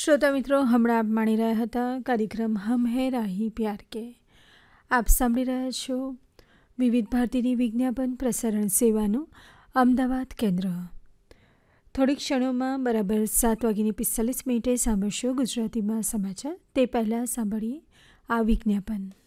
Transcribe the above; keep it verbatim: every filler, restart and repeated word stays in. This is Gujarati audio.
શ્રોતા મિત્રો, હમણાં આપ માણી રહ્યા હતા કાર્યક્રમ હમ હે રાહી પ્યાર કે. આપ સાંભળી રહ્યા છો વિવિધ ભારતીની વિજ્ઞાપન પ્રસારણ સેવાનું અમદાવાદ કેન્દ્ર. થોડીક ક્ષણોમાં બરાબર સાત વાગીની પિસ્તાલીસ મિનિટે સાંભળશો ગુજરાતીમાં સમાચાર. તે પહેલાં સાંભળીએ આ વિજ્ઞાપન.